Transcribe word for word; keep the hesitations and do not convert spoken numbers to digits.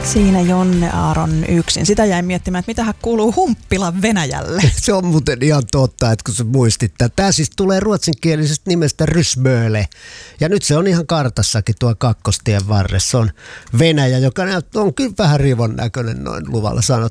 Siinä Jonne Aaron yksin. Sitä jäin miettimään, että mitähän kuuluu Humppilan Venäjälle. Se on muuten ihan totta, että kun sä muistit. Tämä siis tulee ruotsinkielisestä nimestä Rysmöle. Ja nyt se on ihan kartassakin tuo kakkostien varressa. Se on Venäjä, joka on kyllä vähän rivon näköinen noin luvalla sanottuna.